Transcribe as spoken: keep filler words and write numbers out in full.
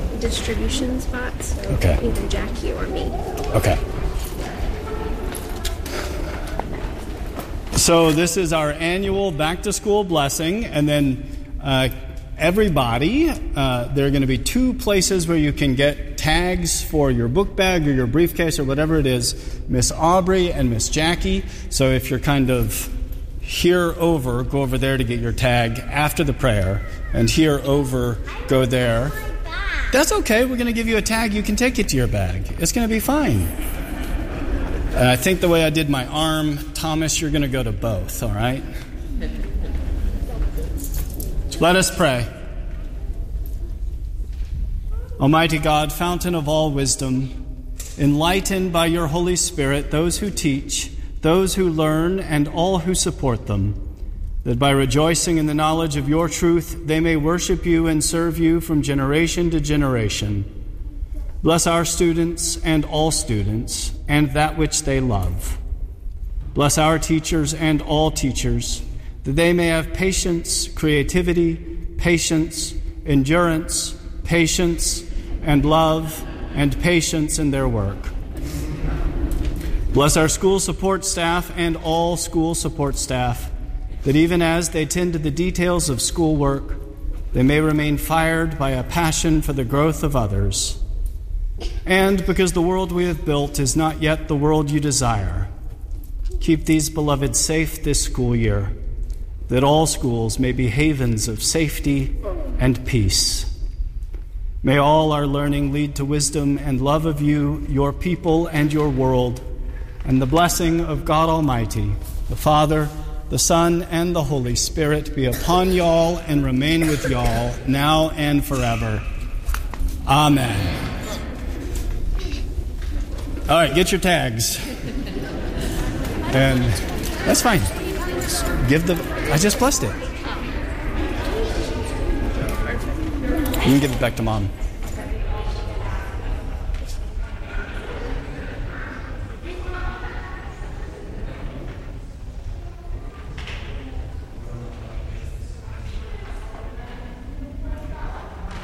distribution spots. So Okay. either Jackie or me. Okay. So this is our annual back-to-school blessing, and then uh, everybody, uh, there are going to be two places where you can get tags for your book bag or your briefcase or whatever it is, Miss Aubrey and Miss Jackie. So if you're kind of here over, go over there to get your tag after the prayer, and here over, go there. That's okay. We're going to give you a tag. You can take it to your bag. It's going to be fine. And I think the way I did my arm, Thomas, you're going to go to both, all right? Let us pray. Almighty God, fountain of all wisdom, enlighten by your Holy Spirit those who teach, those who learn, and all who support them, that by rejoicing in the knowledge of your truth, they may worship you and serve you from generation to generation. Bless our students and all students, and that which they love. Bless our teachers and all teachers, that they may have patience, creativity, patience, endurance, patience, and love, and patience in their work. Bless our school support staff and all school support staff, that even as they tend to the details of schoolwork, they may remain fired by a passion for the growth of others. And because the world we have built is not yet the world you desire, keep these beloved safe this school year, that all schools may be havens of safety and peace. May all our learning lead to wisdom and love of you, your people, and your world, and the blessing of God Almighty, the Father, the Son, and the Holy Spirit be upon y'all and remain with y'all now and forever. Amen. All right, get your tags. And that's fine. Give the, I just blessed it. You can give it back to Mom.